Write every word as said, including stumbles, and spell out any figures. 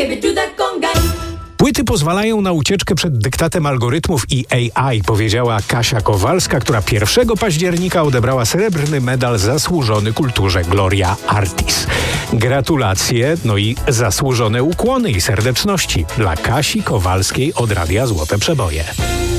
give it to that conga. Płyty pozwalają na ucieczkę przed dyktatem algorytmów i A I, powiedziała Kasia Kowalska, która pierwszego października odebrała srebrny medal zasłużony kulturze Gloria Artis. Gratulacje, no i zasłużone ukłony i serdeczności dla Kasi Kowalskiej od Radia Złote Przeboje.